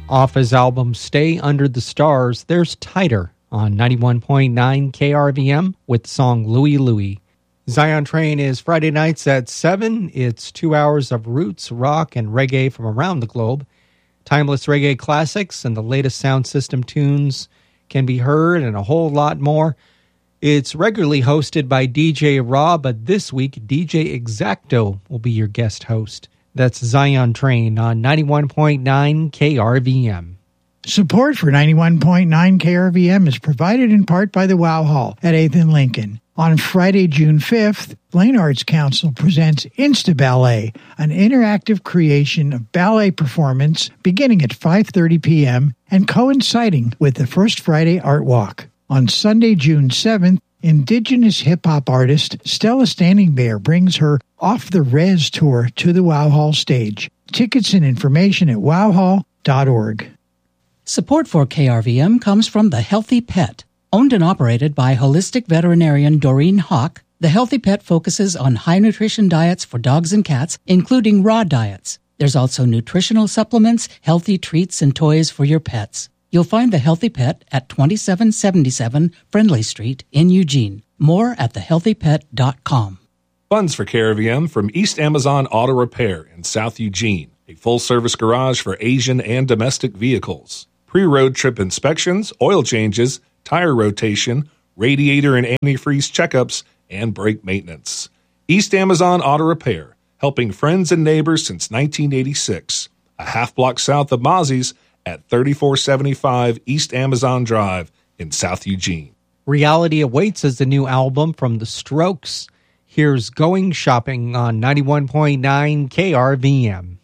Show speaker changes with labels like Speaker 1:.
Speaker 1: Off his album Stay Under the Stars, there's Tighter on 91.9 KRVM with the song Louie Louie. Zion Train is Friday nights at 7. It's 2 hours of roots, rock, and reggae from around the globe. Timeless reggae classics and the latest sound system tunes can be heard and a whole lot more. It's regularly hosted by DJ Raw, but this week DJ Exacto will be your guest host. That's Zion Train on 91.9 KRVM.
Speaker 2: Support for 91.9 KRVM is provided in part by the Wow Hall at 8th and Lincoln. On Friday, June 5th, Lane Arts Council presents Insta Ballet, an interactive creation of ballet performance beginning at 5:30 p.m. and coinciding with the First Friday Art Walk. On Sunday, June 7th, Indigenous hip-hop artist Stella Standing Bear brings her Off the Res tour to the Wow Hall stage. Tickets and information at wowhall.org.
Speaker 3: Support for KRVM comes from The Healthy Pet. Owned and operated by holistic veterinarian Doreen Hawk, The Healthy Pet focuses on high-nutrition diets for dogs and cats, including raw diets. There's also nutritional supplements, healthy treats, and toys for your pets. You'll find The Healthy Pet at 2777 Friendly Street in Eugene. More at thehealthypet.com.
Speaker 4: Funds for KRVM from East Amazon Auto Repair in South Eugene, a full-service garage for Asian and domestic vehicles. Pre-road trip inspections, oil changes, tire rotation, radiator and antifreeze checkups, and brake maintenance. East Amazon Auto Repair, helping friends and neighbors since 1986. A half block south of Mozzie's at 3475 East Amazon Drive in South Eugene.
Speaker 1: Reality Awaits is the new album from The Strokes. Here's Going Shopping on 91.9 KRVM.